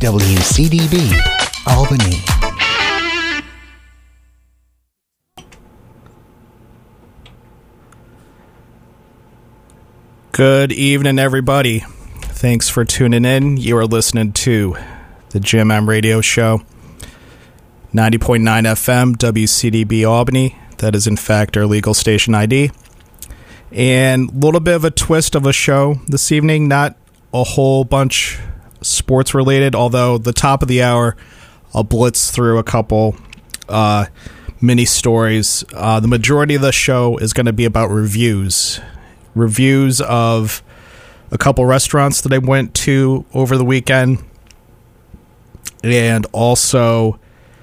WCDB, Albany. Good evening, everybody. Thanks for tuning in. You are listening to the Jim M Radio Show, 90.9 FM, WCDB Albany. That is, in fact, our legal station ID. And a little bit of a twist of a show this evening. Not a whole bunch sports related, although the top of the hour, I'll blitz through a couple mini stories. The majority of the show is going to be about reviews of a couple restaurants that I went to over the weekend, and also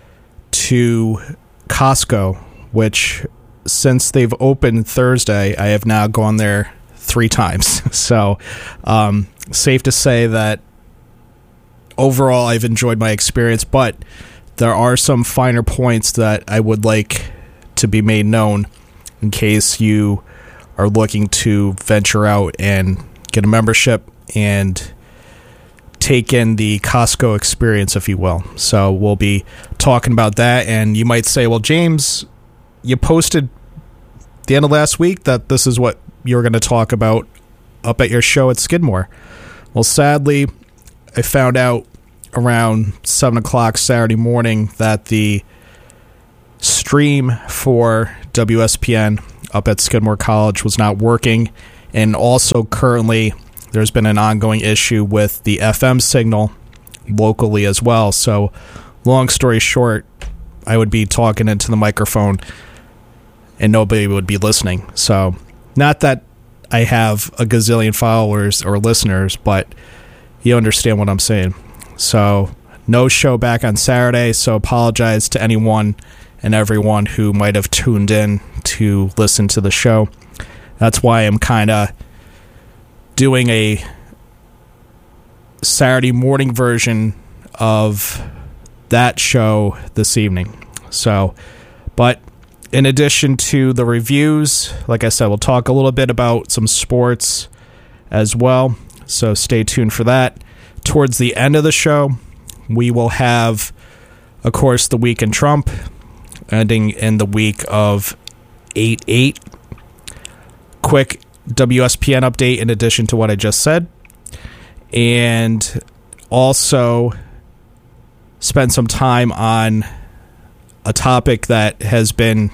to Costco, which since they've opened Thursday, I have now gone there 3 times. So safe to say that overall I've enjoyed my experience, but there are some finer points that I would like to be made known in case you are looking to venture out and get a membership and take in the Costco experience, if you will. So we'll be talking about that. And you might say, well, James, you posted the end of last week that this is what you were going to talk about up at your show at Skidmore. Well, sadly, I found out around 7 o'clock Saturday morning that the stream for WSPN up at Skidmore College was not working, and also currently there's been an ongoing issue with the FM signal locally as well. So long story short, I would be talking into the microphone and nobody would be listening. So not that I have a gazillion followers or listeners, but you understand what I'm saying. So no show back on Saturday, so apologize to anyone and everyone who might have tuned in to listen to the show. That's why I'm kind of doing a Saturday morning version of that show this evening. So, but in addition to the reviews, like I said, we'll talk a little bit about some sports as well. So stay tuned for that. Towards the end of the show, we will have, of course, the week in Trump, ending in the week of 8/8. Quick WSPN update in addition to what I just said. And also spend some time on a topic that has been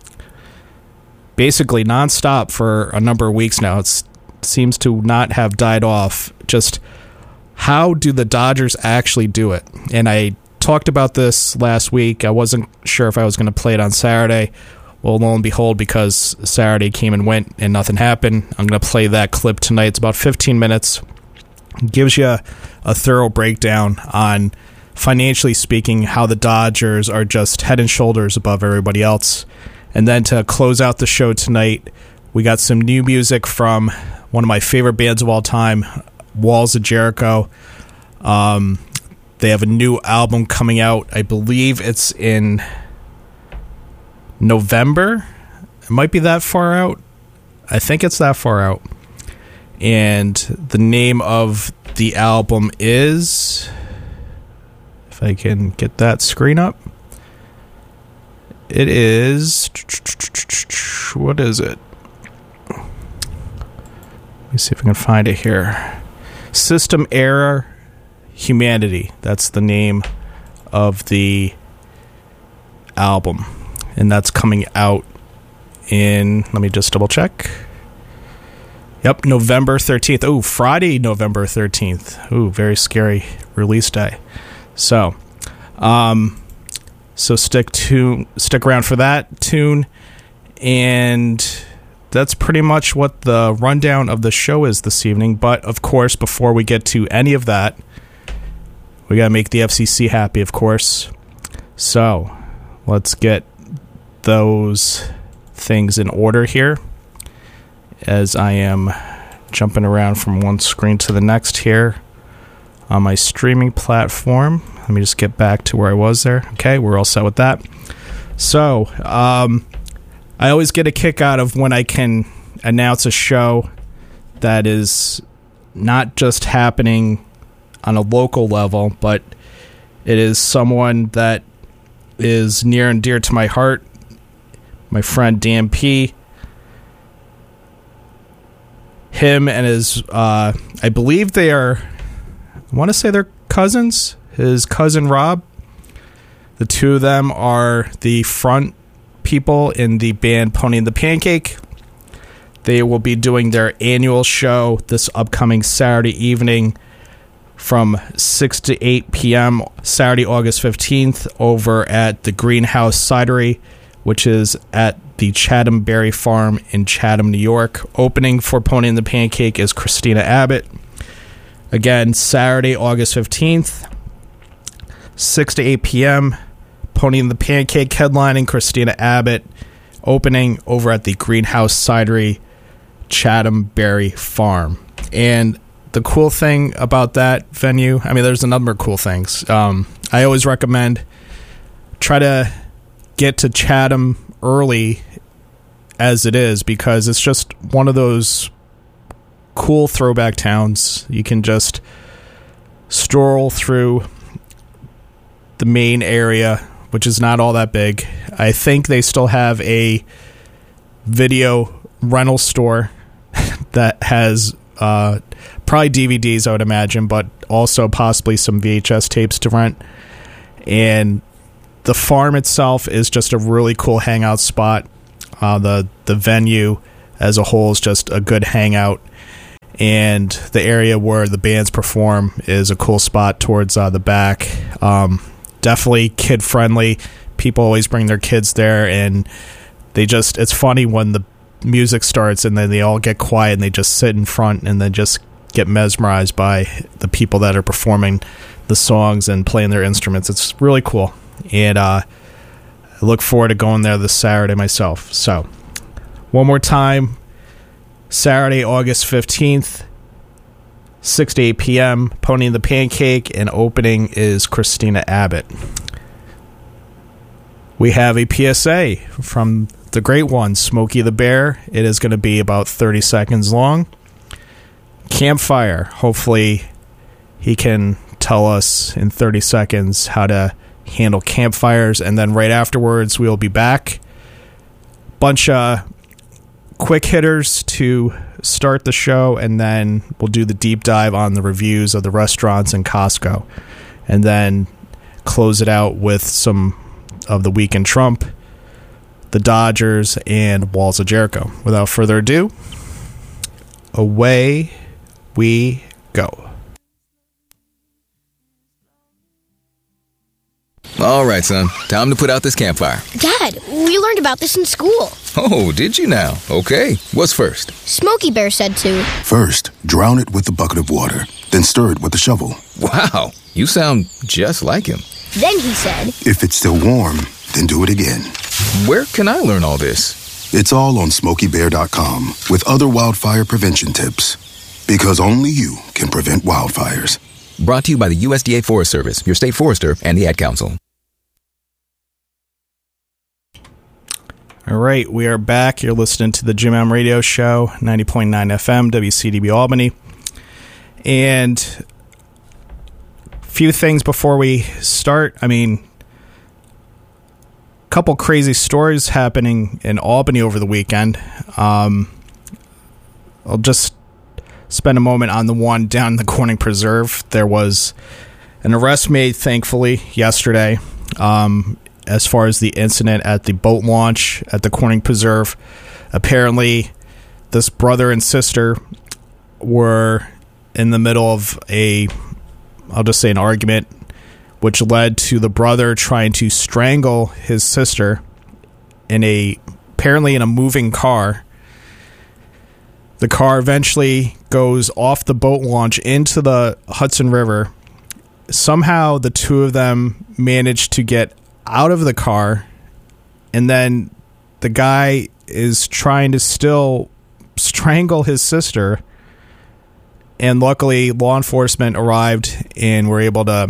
basically nonstop for a number of weeks now. It seems to not have died off. Just how do the Dodgers actually do it? And I talked about this last week. I wasn't sure if I was going to play it on Saturday. Well, lo and behold, because Saturday came and went and nothing happened, I'm going to play that clip tonight. It's about 15 minutes. It gives you a thorough breakdown on, financially speaking, how the Dodgers are just head and shoulders above everybody else. And then to close out the show tonight, we got some new music from one of my favorite bands of all time, Walls of Jericho. They have a new album coming out. I believe it's in November. It might be that far out. I think it's that far out. And the name of the album is, if I can get that screen up, it is, what is it? Let me see if I can find it here. System Error Humanity. That's the name of the album. And that's coming out in, let me just double check. Yep, November 13th. Oh, Friday, November 13th. Oh, very scary release day. So, stick around for that tune. And that's pretty much what the rundown of the show is this evening. But, of course, before we get to any of that, we got to make the FCC happy, of course. So, let's get those things in order here as I am jumping around from one screen to the next here on my streaming platform. Let me just get back to where I was there. Okay, we're all set with that. So, I always get a kick out of when I can announce a show that is not just happening on a local level, but it is someone that is near and dear to my heart. My friend Dan P. Him and his, I believe they are, I want to say they're cousins. His cousin Rob. The two of them are the front people in the band Pony and the Pancake. They will be doing their annual show this upcoming Saturday evening from 6 to 8 p.m. Saturday, August 15th over at the Greenhouse Cidery, which is at the Chatham Berry Farm in Chatham, New York. Opening for Pony and the Pancake is Christina Abbott. Again, Saturday, August 15th, 6 to 8 p.m. Pony and the Pancake headlining, Christina Abbott opening over at the Greenhouse Cidery, Chatham Berry Farm. And the cool thing about that venue, I mean, there's a number of cool things. I always recommend try to get to Chatham early as it is, because it's just one of those cool throwback towns. You can just stroll through the main area, which is not all that big. I think they still have a video rental store that has probably DVDs, I would imagine, but also possibly some VHS tapes to rent. And the farm itself is just a really cool hangout spot. The venue as a whole is just a good hangout. And the area where the bands perform is a cool spot towards the back. Definitely kid-friendly. People always bring their kids there, and it's funny when the music starts and then they all get quiet and they just sit in front and then just get mesmerized by the people that are performing the songs and playing their instruments. It's really cool, and I look forward to going there this Saturday myself. So one more time, Saturday, August 15th, 6 to 8 p.m., Pony and the Pancake, and opening is Christina Abbott. We have a PSA from the great one, Smokey the Bear. It is going to be about 30 seconds long. Campfire. Hopefully he can tell us in 30 seconds how to handle campfires, and then right afterwards we'll be back. Bunch of quick hitters to start the show, and then we'll do the deep dive on the reviews of the restaurants in Costco, and then close it out with some of the Week in Trump, the Dodgers, and Walls of Jericho. Without further ado, away we go. All right, son. Time to put out this campfire. Dad, we learned about this in school. Oh, did you now? Okay. What's first? Smokey Bear said to. First, drown it with a bucket of water, then stir it with a shovel. Wow, you sound just like him. Then he said, If it's still warm, then do it again. Where can I learn all this? It's all on SmokeyBear.com with other wildfire prevention tips. Because only you can prevent wildfires. Brought to you by the USDA Forest Service, your state forester, and the Ad Council. All right, we are back. You're listening to the Jim M Radio Show, 90.9 FM, WCDB Albany. And a few things before we start. I mean, a couple crazy stories happening in Albany over the weekend. I'll just spend a moment on the one down in the Corning Preserve. There was an arrest made, thankfully, yesterday. As far as the incident at the boat launch at the Corning Preserve, apparently this brother and sister were in the middle of I'll just say an argument, which led to the brother trying to strangle his sister apparently in a moving car. The car eventually goes off the boat launch into the Hudson River. Somehow the two of them managed to get out of the car, and then the guy is trying to still strangle his sister, and luckily law enforcement arrived and were able to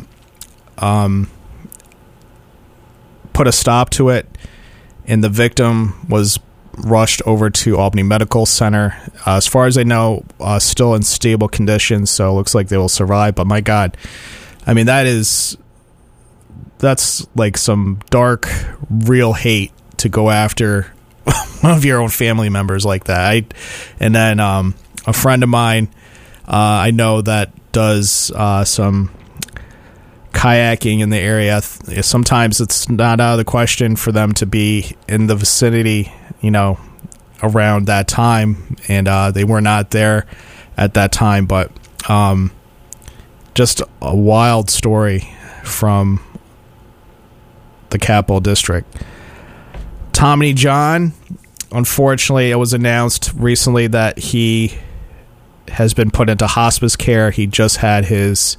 put a stop to it, and the victim was rushed over to Albany Medical Center. As far as I know, still in stable condition, so it looks like they will survive. But my God, I mean, that's like some dark, real hate to go after one of your own family members like that. And then a friend of mine, I know that does some kayaking in the area. Sometimes it's not out of the question for them to be in the vicinity, around that time, and they were not there at that time. But just a wild story from the Capital District. Tommy John, unfortunately, it was announced recently that he has been put into hospice care. He just had his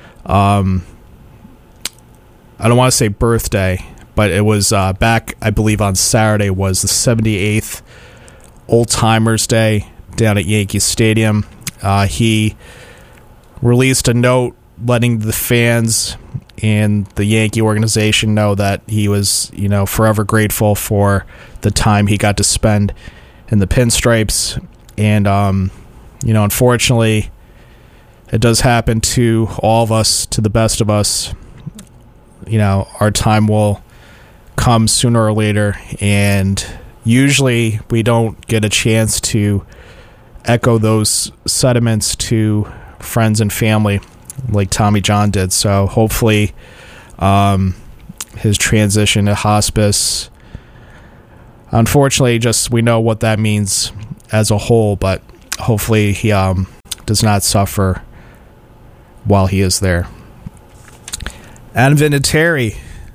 I don't want to say birthday, but it was back, I believe, on Saturday was the 78th Old Timers Day down at Yankee Stadium. He released a note letting the fans and the Yankee organization know that he was, forever grateful for the time he got to spend in the pinstripes. And, unfortunately, it does happen to all of us, to the best of us. Our time will come sooner or later, and usually we don't get a chance to echo those sentiments to friends and family like Tommy John did. So hopefully his transition to hospice, unfortunately, we know what that means as a whole, but hopefully he does not suffer while he is there. Adam Vinatieri,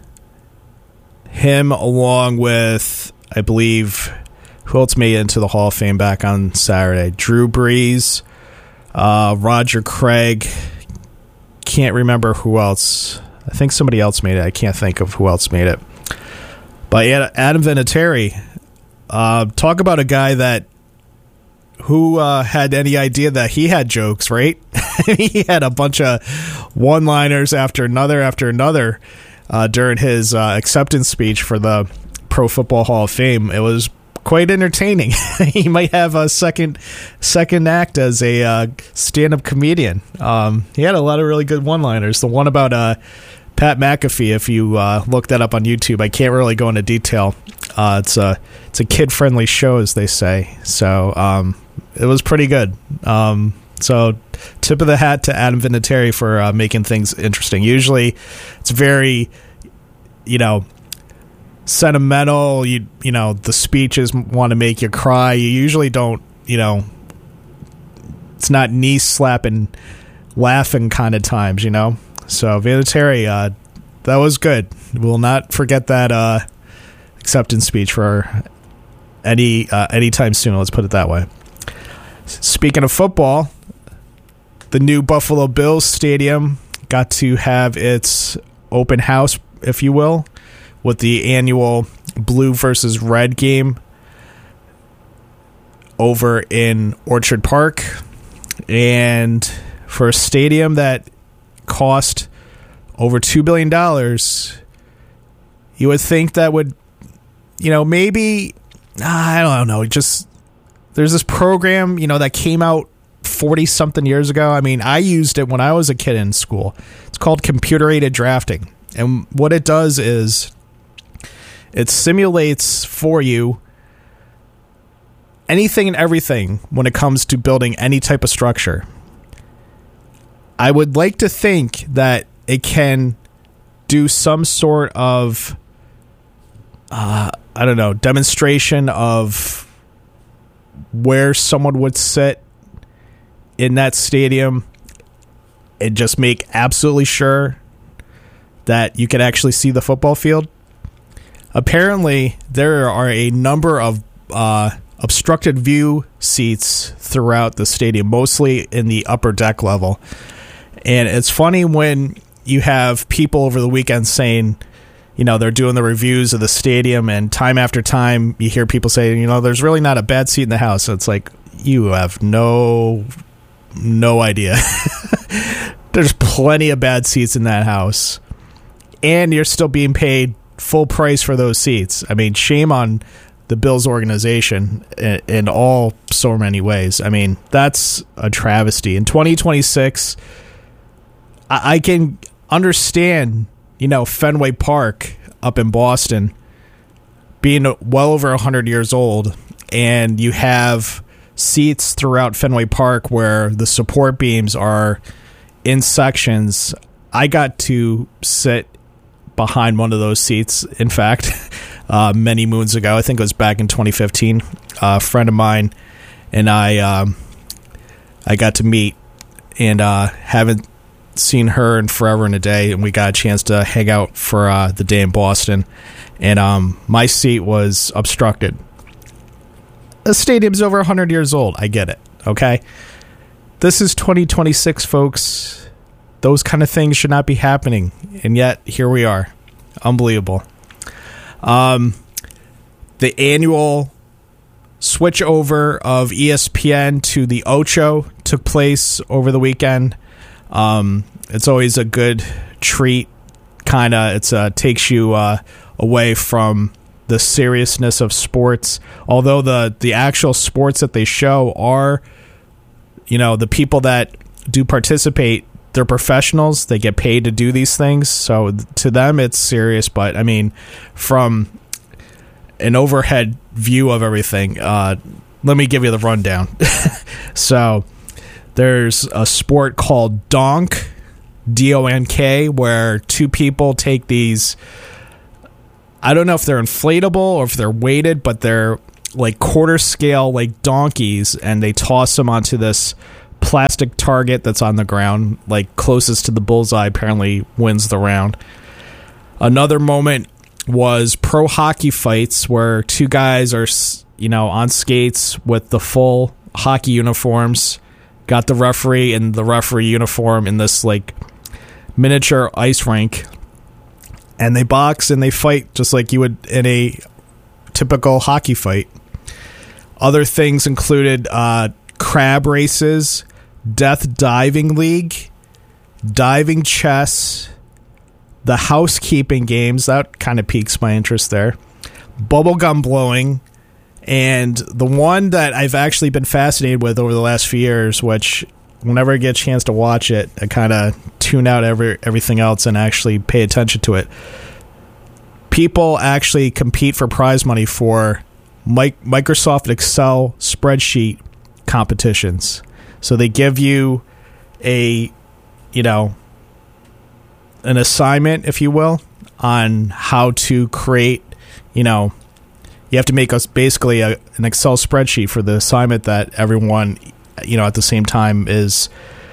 him along with, I believe, who else made it into the Hall of Fame back on Saturday? Drew Brees, Roger Craig, can't remember who else. I think somebody else made it. I can't think of who else made it. But Adam Vinatieri, talk about a guy that who had any idea that he had jokes, right? He had a bunch of one-liners after another during his acceptance speech for the Pro Football Hall of Fame. It was quite entertaining. He might have a second act as a stand-up comedian. He had a lot of really good one-liners. The one about Pat McAfee, if you look that up on YouTube, I can't really go into detail. It's a kid-friendly show, as they say. So it was pretty good. So tip of the hat to Adam Vinatieri for making things interesting. Usually it's very, sentimental. The speeches want to make you cry. You usually don't, it's not knee slapping, laughing kind of times, So Vinatieri, that was good. We'll not forget that acceptance speech for anytime soon. Let's put it that way. Speaking of football, the new Buffalo Bills stadium got to have its open house, if you will, with the annual blue versus red game over in Orchard Park. And for a stadium that cost over $2 billion, you would think that would, maybe, I don't know, just there's this program, that came out 40-something years ago. I mean, I used it when I was a kid in school. It's called computer-aided drafting. And what it does is it simulates for you anything and everything when it comes to building any type of structure. I would like to think that it can do some sort of, demonstration of where someone would sit in that stadium and just make absolutely sure that you can actually see the football field. Apparently, there are a number of obstructed view seats throughout the stadium, mostly in the upper deck level. And it's funny when you have people over the weekend saying, they're doing the reviews of the stadium, and time after time you hear people say, there's really not a bad seat in the house. And it's like, you have no idea. There's plenty of bad seats in that house, and you're still being paid full price for those seats. I mean, shame on the Bills organization in all so many ways. I mean, that's a travesty. In 2026, I can understand, Fenway Park up in Boston being well over 100 years old, and you have seats throughout Fenway Park where the support beams are in sections. I got to sit behind one of those seats, in fact, many moons ago. I think it was back in 2015. A friend of mine and I got to meet, and haven't seen her in forever and a day, and we got a chance to hang out for the day in Boston, and my seat was obstructed. The stadium's over 100 years old. I get it, okay? This is 2026, folks. Those kind of things should not be happening, and yet here we are. Unbelievable. The annual switch over of ESPN to the Ocho took place over the weekend. It's always a good treat. It takes you away from the seriousness of sports. Although the actual sports that they show are, the people that do participate, they're professionals. They get paid to do these things. So to them, it's serious. But, I mean, from an overhead view of everything, let me give you the rundown. So there's a sport called Donk, D-O-N-K, where two people take these, I don't know if they're inflatable or if they're weighted, but they're like quarter scale, like donkeys, and they toss them onto this plastic target that's on the ground, like closest to the bullseye apparently wins the round. Another moment was pro hockey fights where two guys are, on skates with the full hockey uniforms, got the referee in the referee uniform in this like miniature ice rink, and they box and they fight just like you would in a typical hockey fight. Other things included crab races, death diving league, diving chess, the housekeeping games, that kind of piques my interest there, bubblegum blowing, and the one that I've actually been fascinated with over the last few years, which whenever I get a chance to watch it, I kind of tune out everything else and actually pay attention to it. People actually compete for prize money for Microsoft Excel spreadsheet competitions. So they give you an assignment, if you will, on how to create, you have to make us basically an Excel spreadsheet for the assignment that everyone, at the same time is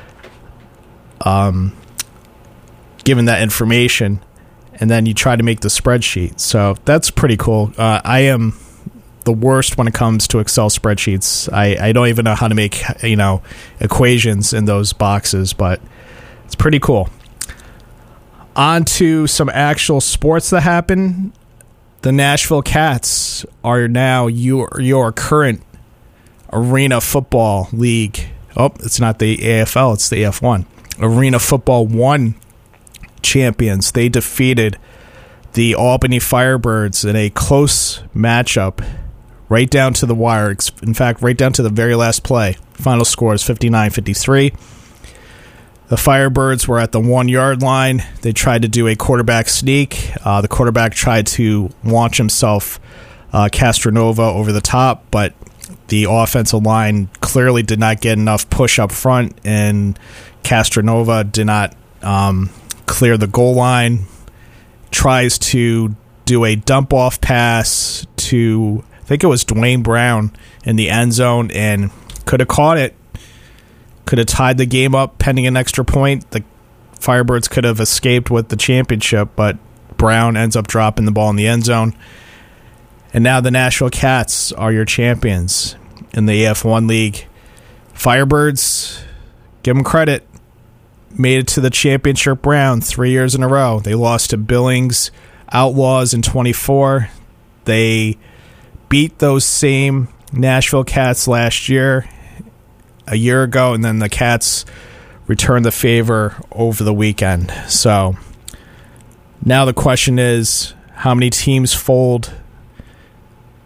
given that information, and then you try to make the spreadsheet. So that's pretty cool. I am the worst when it comes to Excel spreadsheets. I don't even know how to make, equations in those boxes, but it's pretty cool. On to some actual sports that happen. The Nashville Cats are now your current Arena Football League. Oh, it's not the AFL, it's the AF1. Arena Football 1 champions. They defeated the Albany Firebirds in a close matchup, right down to the wire. In fact, right down to the very last play. Final score is 59-53. The Firebirds were at the 1-yard line. They tried to do a quarterback sneak. The quarterback tried to launch himself, Castronova, over the top, but the offensive line clearly did not get enough push up front, and Castronova did not clear the goal line. Tries to do a dump-off pass to, I think it was Dwayne Brown, in the end zone, and could have caught it. Could have tied the game up pending an extra point. The Firebirds could have escaped with the championship, but Brown ends up dropping the ball in the end zone. And now the Nashville Cats are your champions in the AF1 League. Firebirds, give them credit, made it to the championship round 3 years in a row. They lost to Billings Outlaws in 24. They beat those same Nashville Cats last year, a year ago, and then the Cats returned the favor over the weekend. So now the question is, how many teams fold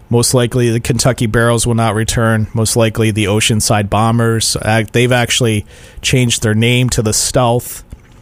Most likely the Kentucky Barrels will not return. Most likely the Oceanside Bombers. They've actually changed their name to the Stealth.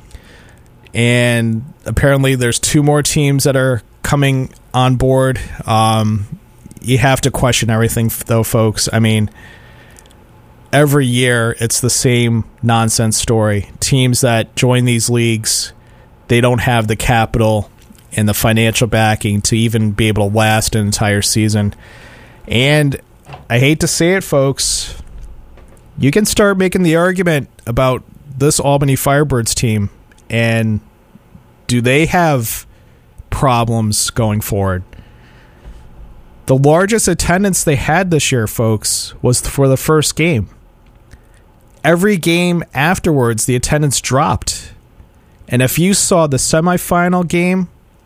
And apparently there's 2 more teams that are coming on board. You have to question everything, though, folks. I mean, every year it's the same nonsense story. Teams that join these leagues, they don't have the capital and the financial backing to even be able to last an entire season. And I hate to say it, folks, you can start making the argument about this Albany Firebirds team, and do they have problems going forward? The largest attendance they had this year, folks, was for the first game. Every game afterwards, the attendance dropped. And if you saw the semifinal game,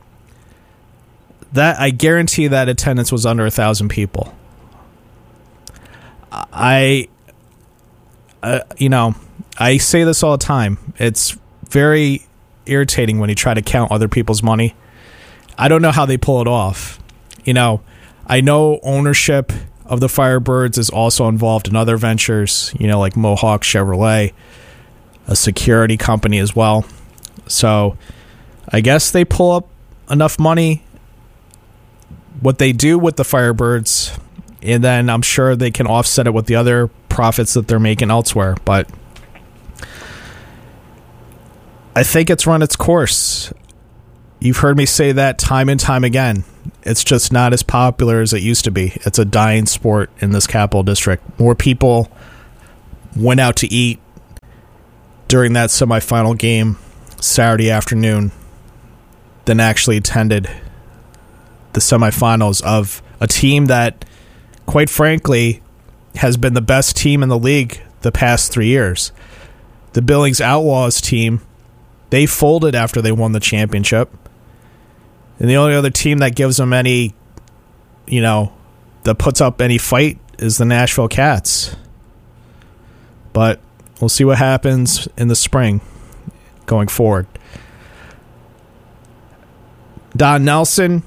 that I guarantee that attendance was under 1,000 people. I say this all the time. It's very irritating when you try to count other people's money. I don't know how they pull it off. I know ownership of the Firebirds is also involved in other ventures, like Mohawk Chevrolet, a security company as well. So I guess they pull up enough money, what they do with the Firebirds, and then I'm sure they can offset it with the other profits that they're making elsewhere. But I think it's run its course. You've heard me say that time and time again. It's just not as popular as it used to be. It's a dying sport in this Capital District. More people went out to eat during that semifinal game Saturday afternoon than actually attended the semifinals of a team that, quite frankly, has been the best team in the league the past 3 years. The Billings Outlaws team, they folded after they won the championship. And the only other team that gives them any, that puts up any fight is the Nashville Cats. But we'll see what happens in the spring going forward. Don Nelson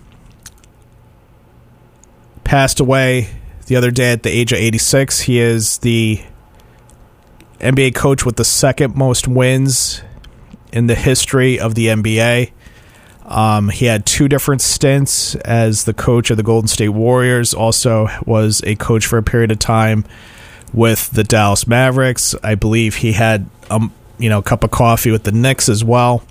passed away the other day at the age of 86. He is the NBA coach with the second most wins in the history of the NBA. He had 2 different stints as the coach of the Golden State Warriors. Also was a coach for a period of time with the Dallas Mavericks. I believe he had a cup of coffee with the Knicks as well.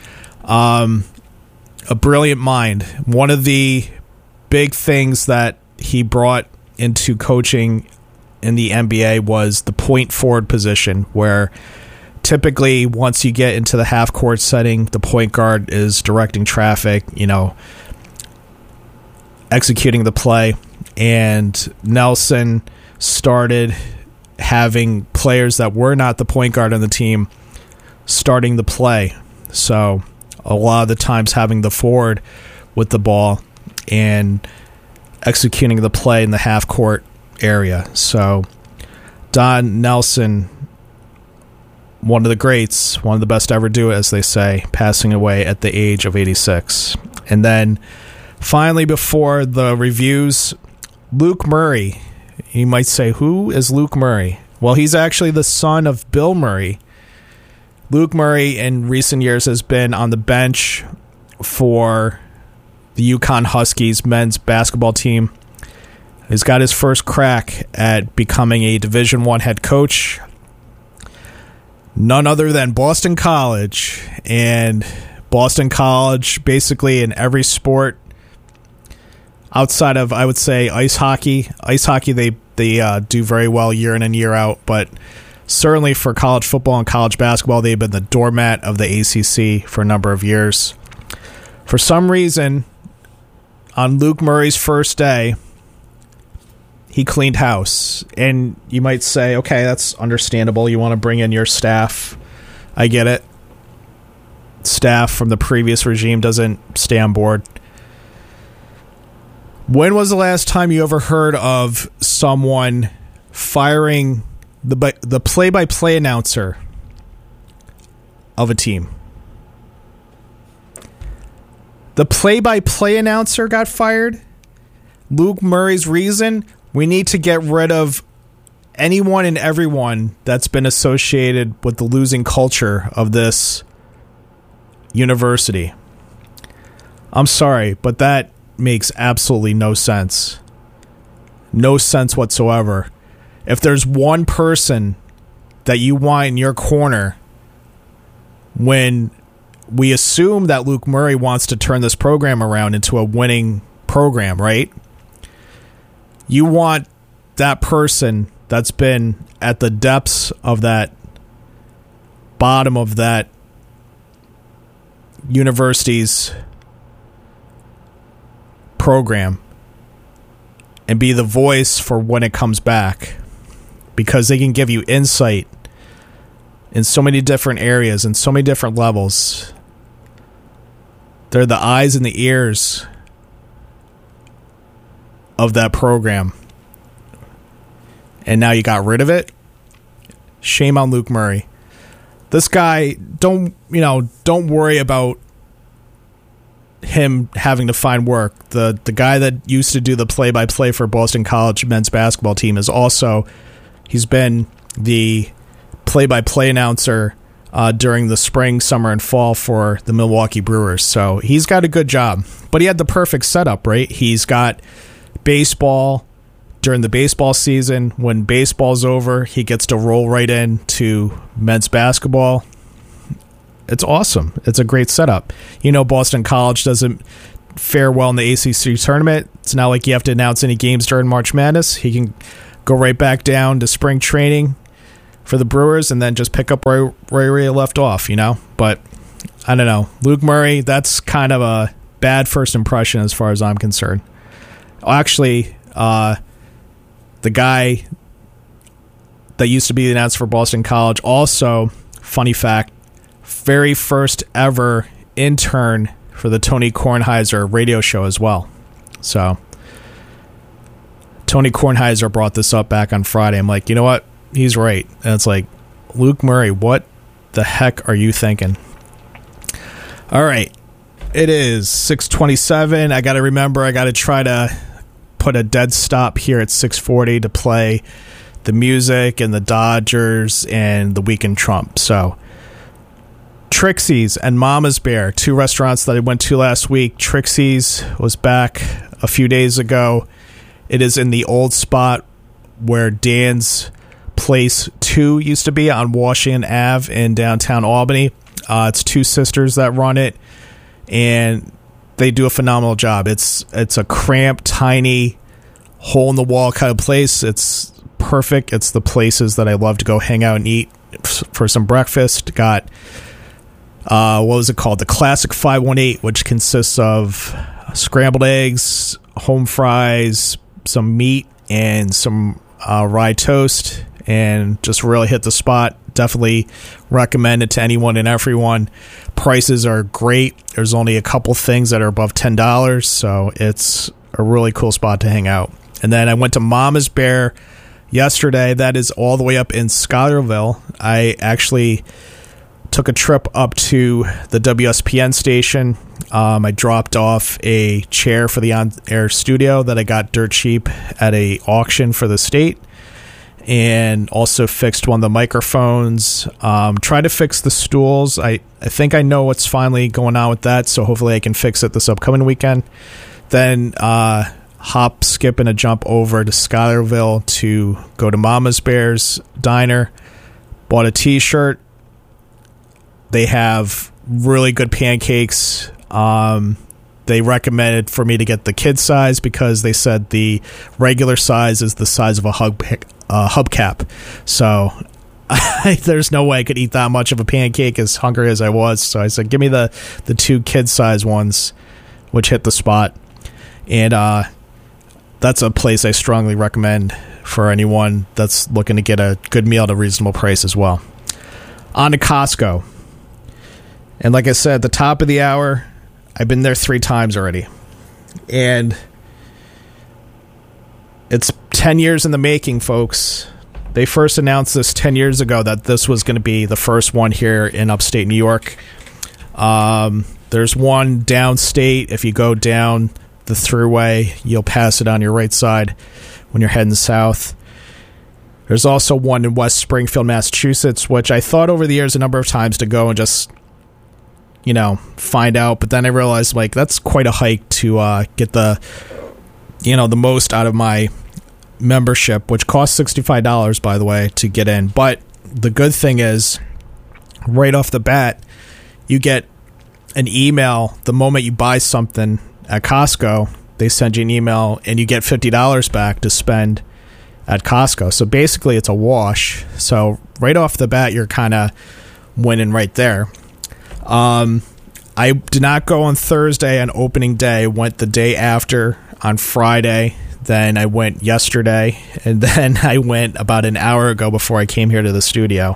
A brilliant mind. One of the big things that he brought into coaching in the NBA was the point forward position, where typically once you get into the half court setting, the point guard is directing traffic, executing the play. And Nelson started having players that were not the point guard on the team starting the play. So a lot of the times having the forward with the ball and executing the play in the half court area. So Don Nelson, one of the greats, one of the best to ever do it, as they say, passing away at the age of 86. And then finally, before the reviews, Luke Murray. You might say, who is Luke Murray? Well, he's actually the son of Bill Murray. Luke Murray in recent years has been on the bench for the UConn Huskies men's basketball team. He's got his first crack at becoming a Division I head coach. None other than Boston College. And Boston College, basically in every sport outside of, I would say, ice hockey. Ice hockey, they do very well year in and year out, but certainly for college football and college basketball, they've been the doormat of the ACC for a number of years. For some reason, on Luke Murray's first day, he cleaned house. And you might say, okay, that's understandable. You want to bring in your staff. I get it. Staff from the previous regime doesn't stay on board. When was the last time you ever heard of someone firing the play-by-play announcer of a team? The play-by-play announcer got fired? Luke Murray's reason, we need to get rid of anyone and everyone that's been associated with the losing culture of this university. I'm sorry, but that makes absolutely no sense. No sense whatsoever. If there's one person that you want in your corner, when we assume that Luke Murray wants to turn this program around into a winning program, right? You want that person that's been at the depths of that bottom of that university's program and be the voice for when it comes back, because they can give you insight in so many different areas and so many different levels. They're the eyes and the ears of that program. And now you got rid of it. Shame on Luke Murray. This guy, don't worry about him having to find work. The guy that used to do the play-by-play for Boston College men's basketball team he's been the play-by-play announcer during the spring, summer, and fall for the Milwaukee Brewers. So he's got a good job. But he had the perfect setup, right? He's got baseball during the baseball season. When baseball's over, he gets to roll right into men's basketball. It's awesome. It's a great setup. Boston College doesn't fare well in the ACC tournament. It's not like you have to announce any games during March Madness. He can go right back down to spring training for the Brewers and then just pick up right where he left off, But I don't know. Luke Murray, that's kind of a bad first impression as far as I'm concerned. Actually, the guy that used to be the announcer for Boston College, also, funny fact, very first ever intern for the Tony Kornheiser radio show as well. So Tony Kornheiser brought this up back on Friday. I'm like, you know what? He's right. And it's like, Luke Murray, what the heck are you thinking? All right. It is 6:27. I got to try to put a dead stop here at 6:40 to play the music and the Dodgers and the Weekend Trump. So Trixie's and Mama's Bear, two restaurants that I went to last week. Trixie's was back a few days ago. It is in the old spot where Dan's Place 2 used to be on Washington Ave in downtown Albany. It's two sisters that run it, and they do a phenomenal job. It's a cramped, tiny, hole-in-the-wall kind of place. It's perfect. It's the places that I love to go hang out and eat for some breakfast. Got what was it called? The Classic 518, which consists of scrambled eggs, home fries, some meat, and some rye toast, and just really hit the spot. Definitely recommend it to anyone and everyone. Prices are great. There's only a couple things that are above $10, so it's a really cool spot to hang out. And then I went to Mama's Bear yesterday. That is all the way up in Schuylerville. I actually took a trip up to the WSPN station. I dropped off a chair for the on-air studio that I got dirt cheap at a auction for the state, and also fixed one of the microphones. Tried to fix the stools. I think I know what's finally going on with that, so hopefully I can fix it this upcoming weekend. Then hop, skip, and a jump over to Schuylerville to go to Mama's Bear's Diner. Bought a t-shirt. They have really good pancakes. They recommended for me to get the kid size because they said the regular size is the size of a hubcap. So there's no way I could eat that much of a pancake as hungry as I was. So I said, give me the two kid size ones, which hit the spot. And that's a place I strongly recommend for anyone that's looking to get a good meal at a reasonable price as well. On to Costco. And like I said, at the top of the hour, I've been there 3 times already. And it's 10 years in the making, folks. They first announced this 10 years ago that this was going to be the first one here in upstate New York. There's one downstate. If you go down the thruway. You'll pass it on your right side when you're heading south. There's also one in West Springfield, Massachusetts, which I thought over the years a number of times to go and just, find out. But then I realized, that's quite a hike to get the most out of my membership, which costs $65, by the way, to get in. But the good thing is, right off the bat, you get an email the moment you buy something at Costco. They send you an email, and you get $50 back to spend at Costco. So basically it's a wash. So right off the bat, you're kind of winning right there. I did not go on Thursday on opening day. Went the day after on Friday. Then I went yesterday, and then I went about an hour ago before I came here to the studio.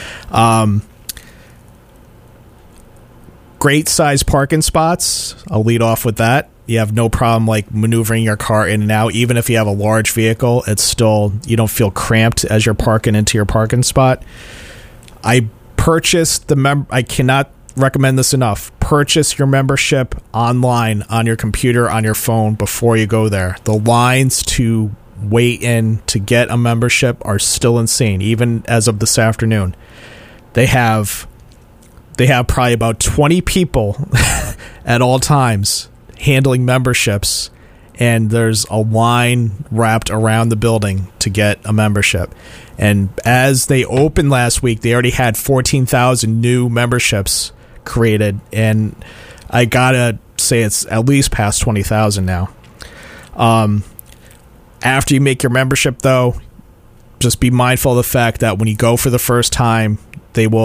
Great size parking spots. I'll lead off with that. You have no problem maneuvering your car in and out. Even if you have a large vehicle, it's still, you don't feel cramped as you're parking into your parking spot. I purchased I cannot recommend this enough. Purchase your membership online on your computer, on your phone before you go there. The lines to wait in to get a membership are still insane, even as of this afternoon. They have probably about 20 people at all times handling memberships, and there's a line wrapped around the building to get a membership. And as they opened last week, they already had 14,000 new memberships created, and I gotta say it's at least past 20,000 now. After you make your membership, though, just be mindful of the fact that when you go for the first time, they will